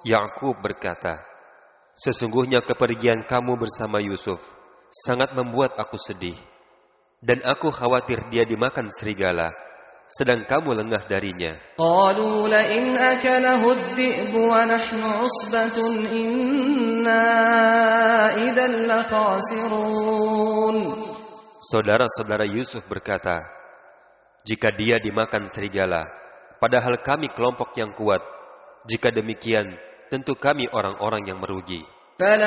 Yakub berkata, sesungguhnya kepergian kamu bersama Yusuf sangat membuat aku sedih, dan aku khawatir dia dimakan serigala, sedang kamu lengah darinya. قالوا لئن أكله الذئب ونحن عصبة إنا إذا لخاسرون. Saudara-saudara Yusuf berkata, jika dia dimakan serigala, padahal kami kelompok yang kuat, jika demikian, tentu kami orang-orang yang merugi.